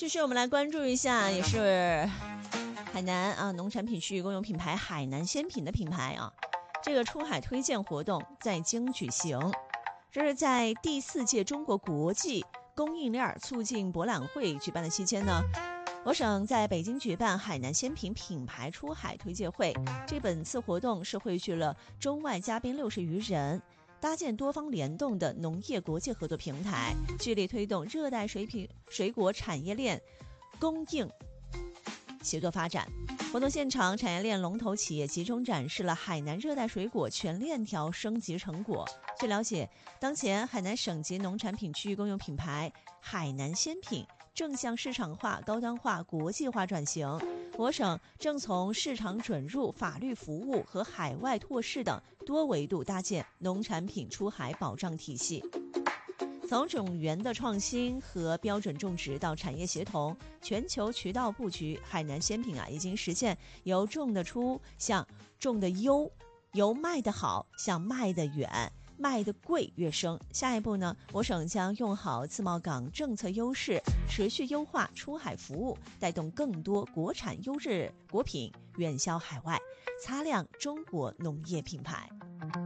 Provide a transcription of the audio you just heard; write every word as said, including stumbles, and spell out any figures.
继续我们来关注一下，也是海南啊农产品区域公有品牌海南鲜品的品牌啊，这个出海推荐活动在京举行。这是在第四届中国国际供应链促进博览会举办的期间呢，我省在北京举办海南鲜品品牌出海推介会。这本次活动是汇聚了中外嘉宾六十余人，搭建多方联动的农业国际合作平台，致力推动热带水品水果产业链供应协作发展。活动现场，产业链龙头企业集中展示了海南热带水果全链条升级成果。据了解，当前海南省级农产品区域公有品牌海南鲜品正向市场化、高端化、国际化转型。我省正从市场准入、法律服务和海外拓市等多维度搭建农产品出海保障体系。从种源的创新和标准种植到产业协同、全球渠道布局，海南鲜品啊已经实现由种得出向种得优，由卖得好向卖得远、卖得贵跃升。下一步呢，我省将用好自贸港政策优势，持续优化出海服务，带动更多国产优质果品远销海外，擦亮中国农业品牌。